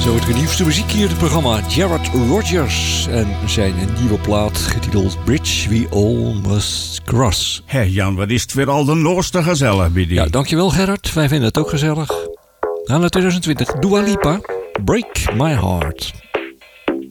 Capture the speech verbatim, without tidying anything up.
Zo het nieuwste muziek hier in het programma. Jared Rogers en zijn nieuwe plaat getiteld Bridge We All Must Cross. Hé Jan, wat is het weer al de noorste gezellig bij die. Ja, dankjewel Gerard. Wij vinden het ook gezellig. Gaan naar twintig twintig. Dua Lipa, Break My Heart.